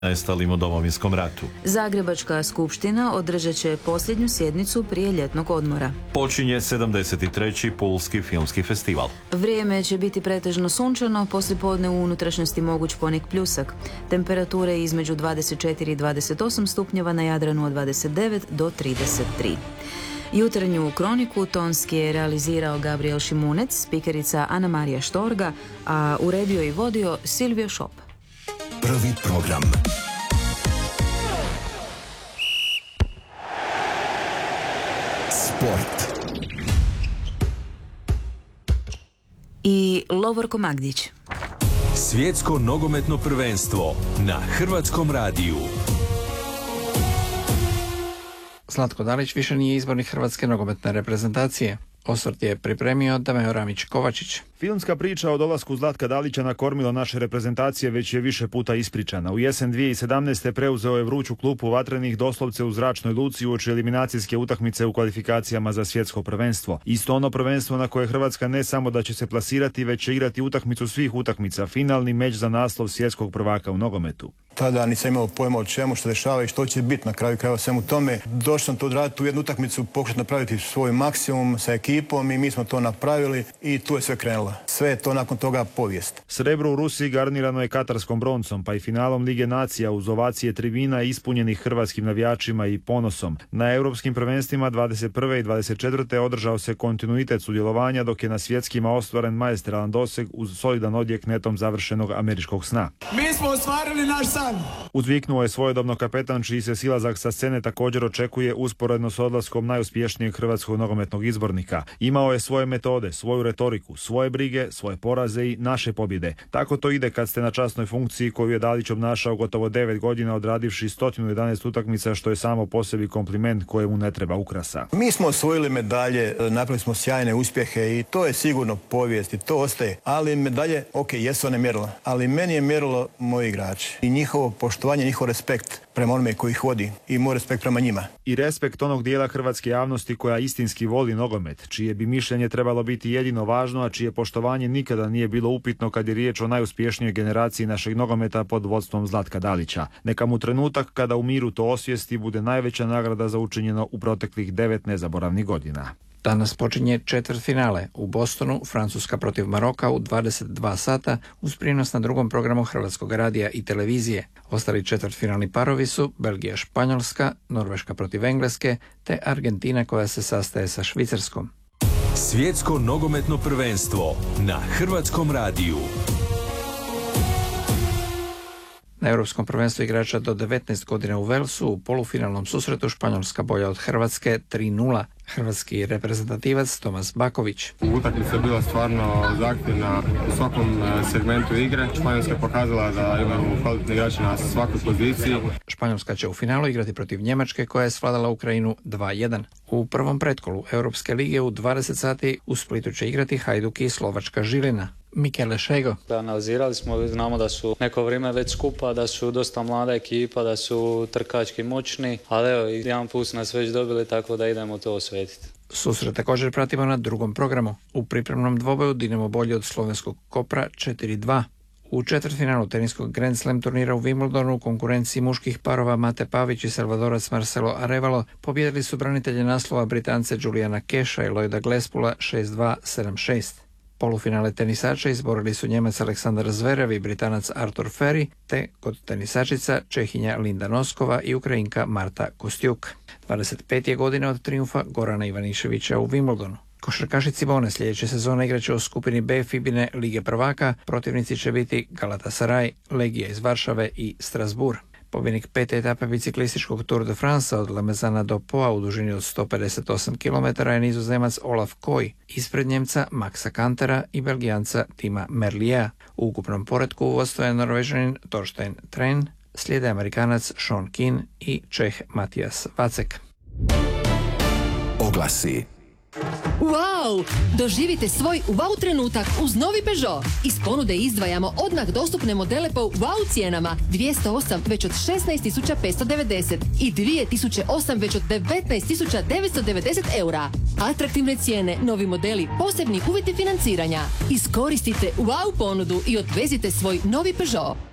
nestalim u Domovinskom ratu. Zagrebačka skupština održat će posljednju sjednicu prije ljetnog odmora. Počinje 73. Pulski filmski festival. Vrijeme će biti pretežno sunčano, poslijepodne u unutrašnjosti moguć ponik pljusak. Temperature između 24 i 28 stupnjeva, na Jadranu od 29 do 33. Jutarnju kroniku tonski je realizirao Gabriel Šimunec, spikerica Ana Marija Štorga, a uredio i vodio Silvio Šop. Prvi program. Sport. I Lovorko Magdić. Svjetsko nogometno prvenstvo na Hrvatskom radiju. Zlatko Dalić više nije izbornik Hrvatske nogometne reprezentacije. Osvrt je pripremio Dameo Ramić-Kovačić. Filmska priča o dolasku Zlatka Dalića na kormilo naše reprezentacije već je više puta ispričana. U jesen 2017. preuzeo je vruću klupu vatrenih doslovce u zračnoj luci uoči eliminacijske utakmice u kvalifikacijama za svjetsko prvenstvo. Isto ono prvenstvo na koje Hrvatska ne samo da će se plasirati, već će igrati utakmicu svih utakmica, finalni meč za naslov svjetskog prvaka u nogometu. Tada nisam imao pojma o čemu se dešava i što će biti na kraju krajeva svemu tome. Došao sam to odraditi u jednu utakmicu, pokušati napraviti svoj maksimum sa ekipom i mi smo to napravili i tu je sve krenulo. Sve je to nakon toga povijest. Srebro u Rusiji garnirano je katarskom broncom, pa i finalom Lige nacija uz ovacije tribina ispunjenih hrvatskim navijačima i ponosom. Na europskim prvenstvima 21. i 24. održao se kontinuitet sudjelovanja, dok je na svjetskima ostvaren maestralan doseg uz solidan odjek netom završenog američkog sna. Mi smo ostvarili naš san! Uzviknuo je svojedobno kapetan, čiji se silazak sa scene također očekuje usporedno s odlaskom najuspješnijeg hrvatskog nogometnog izbornika. Imao je svoje metode, svoju retoriku, svoje brige, svoje poraze i naše pobjede. Tako to ide kad ste na časnoj funkciji koju je Dalić obnašao gotovo 9 godina, odradivši 111 utakmica, što je samo po sebi kompliment kojemu ne treba ukrasa. Mi smo osvojili medalje, napravili smo sjajne uspjehe i to je sigurno povijest i to ostaje. Ali medalje, jesu one mjerilo, ali meni je mjerilo moji igrači i njihovo poštovanje, njihov respekt prema onome koji ih vodi i moj respekt prema njima. I respekt onog dijela hrvatske javnosti koja istinski voli nogomet, čije bi mišljenje trebalo biti jedino važno, a čije poštovanje nikada nije bilo upitno kad je riječ o najuspješnijoj generaciji našeg nogometa pod vodstvom Zlatka Dalića. Neka mu trenutak kada u miru to osvijesti bude najveća nagrada za učinjeno u proteklih 9 nezaboravnih godina. Danas počinje četvrtfinale u Bostonu, Francuska protiv Maroka u 22 sata uz prijenos na drugom programu Hrvatskog radija i televizije. Ostali četvrtfinalni parovi su Belgija-Španjolska, Norveška protiv Engleske te Argentina koja se sastaje sa Švicarskom. Svjetsko nogometno prvenstvo na Hrvatskom radiju. Na Europskom prvenstvu igrača do 19 godina u Walesu u polufinalnom susretu Španjolska bolja od Hrvatske 3:0. Hrvatski reprezentativac Tomas Baković. Utakmica je bila stvarno zahtjevna u svakom segmentu igre. Španjolska je pokazala da imaju kvalitetne igrače na svakoj poziciji. Španjolska će u finalu igrati protiv Njemačke koja je svladala Ukrajinu 2:1. U prvom pretkolu Europske lige u 20 sati u Splitu će igrati Hajduk i Slovačka Žilina. Mikele Šego. Analizirali smo, znamo da su neko vrijeme već skupa, da su dosta mlada ekipa, da su trkački moćni, ali evo, jedan put su nas već dobili, tako da idemo to osvetiti. Susret također pratimo na drugom programu. U pripremnom dvoboju Dinamo bolje od slovenskog Kopra 4:2. U četvrtfinalu teniskog Grand Slam turnira u Wimbledonu u konkurenciji muških parova Mate Pavić i Salvadorac Marcelo Arevalo pobijedili su branitelje naslova Britance Juliana Keša i Lloyda Glespula 6:2, 7:6. Polufinale tenisača izborili su Njemac Aleksandar Zverev i Britanac Artur Ferry, te kod tenisačica Čehinja Linda Noskova i Ukrajinka Marta Kostjuk. 25 je godina od triumfa Gorana Ivaniševića u Wimbledonu. Košarkaši Cibone sljedeće sezone igraće u skupini B FIBA-ine Lige prvaka, protivnici će biti Galatasaray, Legija iz Varšave i Strasbourg. Pobjednik 5. etape biciklističkog Tour de France od Lamezana do Poa u dužini od 158 km je Nizozemac Olaf Koy, ispred Njemca Maxa Kantera i Belgijanca Tima Merliea. U ukupnom poretku vodstvo je Norvežanin Torstein Tren, slijede Amerikanac Sean Keane i Čeh Matijas Vacek. Oglasi. Wow! Doživite svoj wow trenutak uz novi Peugeot. Iz ponude izdvajamo odmah dostupne modele po wow cijenama. 208 već od 16.590 i 2008 već od 19.990 eura. Atraktivne cijene, novi modeli, posebni uvjeti financiranja. Iskoristite wow ponudu i odvezite svoj novi Peugeot.